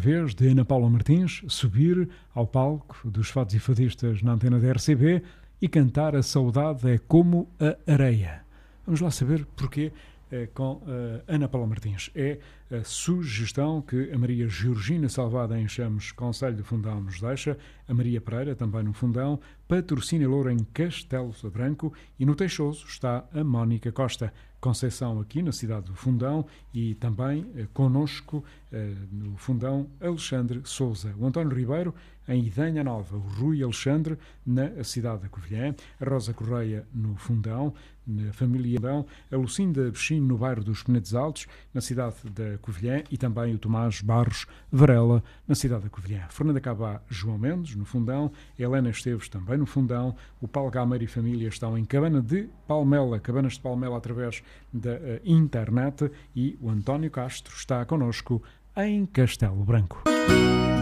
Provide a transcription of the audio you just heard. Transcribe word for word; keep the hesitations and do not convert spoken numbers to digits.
vez de Ana Paula Martins subir ao palco dos Fados e Fadistas na antena da R C B e cantar A Saudade é Como a Areia. Vamos lá saber porquê é, com a Ana Paula Martins. É a sugestão que a Maria Georgina Salvada em Chames, Conselho do Fundão, nos deixa, a Maria Pereira, também no Fundão, Patrocínio Louro em Castelo Branco e no Teixoso está a Mónica Costa. Conceição aqui na cidade do Fundão e também eh, connosco eh, no Fundão Alexandre Souza, o António Ribeiro em Idanha Nova, o Rui Alexandre na cidade da Covilhã, a Rosa Correia no Fundão, na família Fundão, a Lucinda Bexinho no bairro dos Penedos Altos, na cidade da Covilhã e também o Tomás Barros Varela na cidade da Covilhã. Fernanda Cabá João Mendes no Fundão, Helena Esteves também no Fundão, o Paulo Gameiro e família estão em Cabana de Palmela, Cabanas de Palmela através da uh, internet e o António Castro está connosco em Castelo Branco.